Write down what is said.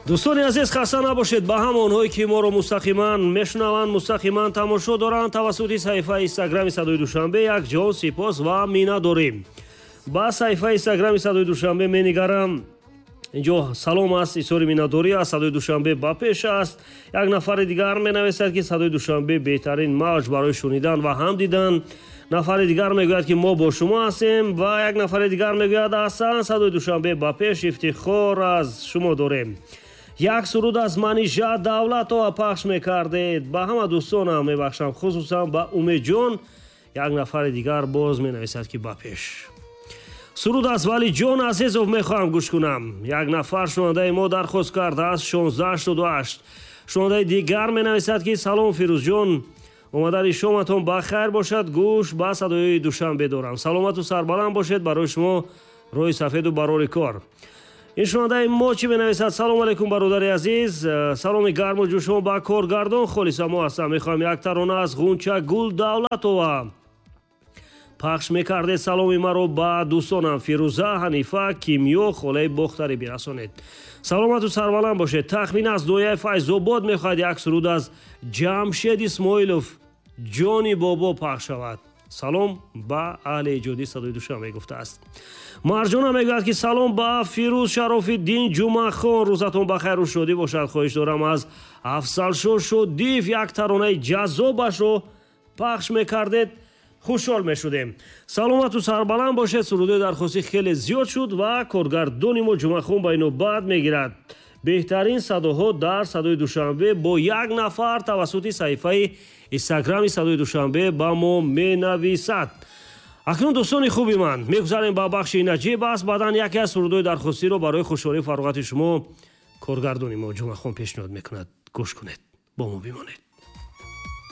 дӯстони азиз, хаста набошед. ба ҳамонҳое ки моро мустақиман мешунаванд, мустақиман тамошо доранд тавассути саҳифаи инстаграми Садои Душанбе як ҷон сипос ва миннат дорем. ба саҳифаи инстаграми Садои Душанбе менигарам. инҷо салом аст, изҳори миннатдорӣ аст. Садои Душанбе ба пеш аст. Як нафари дигар менависад ки Садои Душанбе беҳтарин мавҷ барои шунидан ва ҳам дидан. нафари дигар мегӯяд ки мо бо шумо ҳастем ва як нафари дигар мегӯяд асан Садои Душанбе ба пеш, ифтихор аз шумо дорем. як суруд аз Манижат Давлатова пахш мекардед. ба ҳама дӯстонам мебахшам, хусусан ба Умедҷон. як нафари дигар боз менависад ки ба пеш. суруд аз Валиҷон Азизов мехоҳам гӯш кунам. як нафар шунавандаи мо дархост кардааст 1688. шунавандаи дигар менависад ки салом Фирӯзҷон, омадани шоматон ба хайр бошад. гӯш ба Садои Душанбе дорам. саломату сарбаланд бошед. барои шумо рӯи сафеду барори кор. ин шунавандаи мо чӣ менависад? салому алайкум бародари азиз. саломи гарму ҷӯшон ба коргардон Холисамо ҳастам. мехоҳам як тарона аз Ғунча Гул Давлатова пахш мекардед. саломи маро ба дӯстонам Фирӯза, Ҳанифа, Кимё, холаи Бохтарӣ бирасонед. саломату сарбаланд бошед. тахмин аз дояи Файзобод мехоҳад як суруд аз Ҷамшед Исмоилов ҷони бобо пахш шавад. салом ба аҳли иҷоди Садои Душанбе гуфтааст. марҷона мегӯяд ки салом ба Фирӯз Шарофиддин Ҷумахон. рӯзатон ба хайру шодӣ бошад. хоҳиш дорам аз Афзалшо Шодиев як таронаи ҷаззобашро пахш мекардед. хушҳол мешудем. саломату сарбаланд бошед. сурудои дархостӣ хеле зиёд шуд ва коргардони мо Ҷумахон ба инобат мегирад. беҳтарин садоҳо дар Садои Душанбе бо як нафар тавассути саҳифаи инстаграми Садои Душанбе ба мо менависад. акнун дӯстони хуби ман мегузарем ба бахши наҷиб аст. баъдан яке аз сурудои дархостиро барои хушҳолӣ фароғати шумо коргардони мо Ҷумахон пешниҳод мекунад. гӯш кунед, бо мо бимонед.